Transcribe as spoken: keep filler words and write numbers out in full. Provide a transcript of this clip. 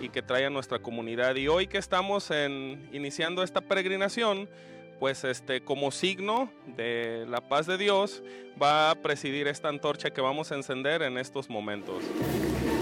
y que trae a nuestra comunidad. Y hoy que estamos en, iniciando esta peregrinación, pues este, como signo de la paz de Dios, va a presidir esta antorcha que vamos a encender en estos momentos.